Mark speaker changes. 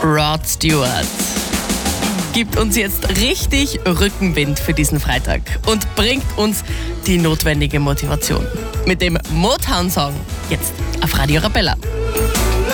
Speaker 1: Rod Stewart gibt uns jetzt richtig Rückenwind für diesen Freitag und bringt uns die notwendige Motivation. Mit dem Motown-Song jetzt auf Radio Arabella.